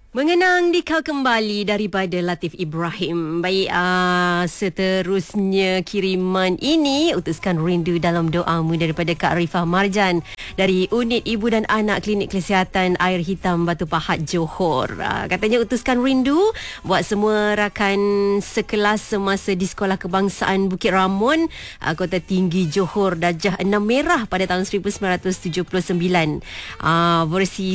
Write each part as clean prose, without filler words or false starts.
Mengenang di kau kembali daripada Latif Ibrahim. Baik, seterusnya kiriman ini, utuskan rindu dalam doamu daripada Kak Arifah Marjan dari Unit Ibu dan Anak Klinik Kesihatan Air Hitam Batu Pahat Johor. Katanya utuskan rindu buat semua rakan sekelas semasa di Sekolah Kebangsaan Bukit Ramon, Kota Tinggi Johor, Darjah 6 Merah pada tahun 1979, versi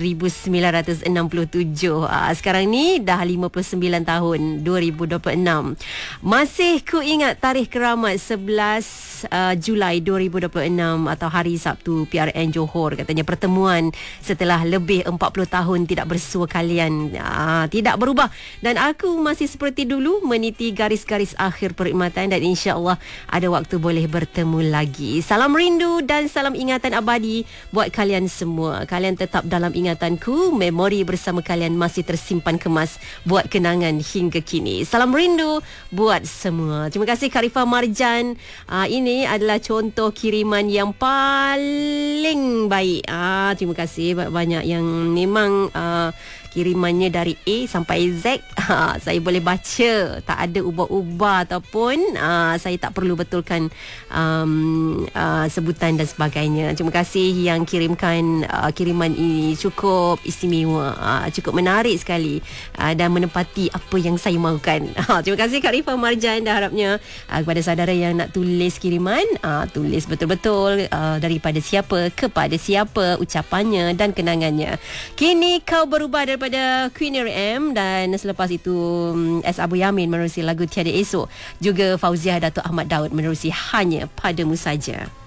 1967. Sekarang ni dah 59 tahun, 2026. Masih ku ingat tarikh keramat 11 Julai 2026 atau hari Sabtu PRN Johor. Katanya pertemuan setelah lebih 40 tahun tidak bersua kalian tidak berubah, dan aku masih seperti dulu meniti garis-garis akhir perkhidmatan, dan insya-Allah ada waktu boleh bertemu lagi. Salam rindu dan salam ingatan abadi buat kalian semua. Kalian tetap dalam ingatanku. Memori bersama kalian masih tersimpan kemas buat kenangan hingga kini. Salam rindu buat semua. Terima kasih Kak Arifah Marjan. Ini adalah contoh kiriman yang paling baik. Terima kasih banyak yang memang kirimannya dari A sampai Z. Saya boleh baca, tak ada ubah-ubah ataupun saya tak perlu betulkan sebutan dan sebagainya. Terima kasih yang kirimkan kiriman ini, cukup istimewa, cukup menarik sekali dan menepati apa yang saya mahukan. Terima kasih Kak Arifah Marjan, dan harapnya kepada saudara yang nak tulis kiriman, tulis betul-betul daripada siapa kepada siapa, ucapannya dan kenangannya. Kini kau berubah daripada Queen M, dan selepas itu S. Abu Yamin menerusi lagu Tiada Esok, juga Fauziah Datuk Ahmad Daud menerusi Hanya Padamu Saja.